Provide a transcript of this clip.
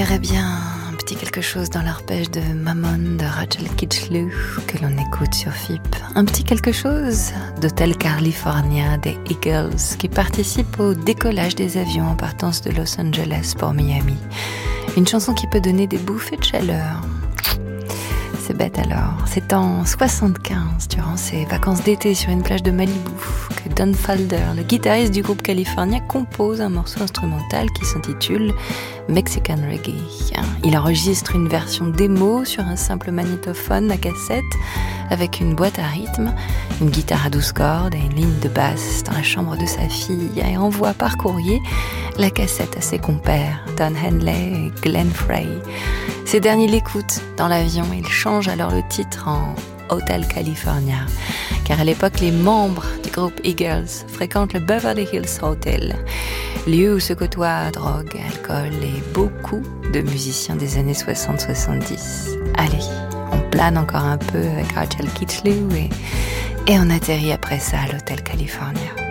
dirait bien un petit quelque chose dans l'arpège de Mammon de Rachel Kitchlew que l'on écoute sur FIP. Un petit quelque chose d'Hotel California des Eagles qui participe au décollage des avions en partance de Los Angeles pour Miami. Une chanson qui peut donner des bouffées de chaleur. C'est bête alors. C'est en 75, durant ses vacances d'été sur une plage de Malibu, que Don Falder, le guitariste du groupe California, compose un morceau instrumental qui s'intitule Mexican Reggae. Il enregistre une version démo sur un simple magnétophone à cassette avec une boîte à rythme, une guitare à 12 cordes et une ligne de basse dans la chambre de sa fille et envoie par courrier la cassette à ses compères, Don Henley et Glenn Frey. Ces derniers l'écoutent dans l'avion et ils changent alors le titre en Hotel California, car à l'époque les membres du groupe Eagles fréquentent le Beverly Hills Hotel, lieu où se côtoient drogue, alcool et beaucoup de musiciens des années 60-70. Allez, on plane encore un peu avec Rachel Kitchlew et on atterrit après ça à l'Hotel California.